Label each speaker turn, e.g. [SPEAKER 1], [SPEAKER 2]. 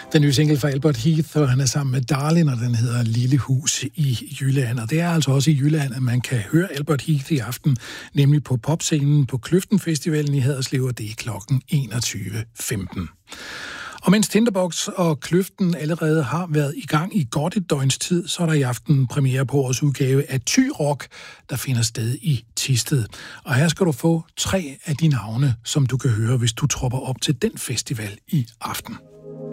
[SPEAKER 1] Den nye single fra Albert Heath, og han er sammen med Darlin, og den hedder Lille Hus i Jylland. Og det er altså også i Jylland, at man kan høre Albert Heath i aften, nemlig på popscenen på Kløften Festivalen i Haderslev, og det er klokken 21.15. Og mens Tinderbox og Kløften allerede har været i gang i godt et døgns tid, så er der i aften premiere på årets udgave af Thy Rock, der finder sted i Thisted. Og her skal du få 3 af de navne, som du kan høre, hvis du tropper op til den festival i aften.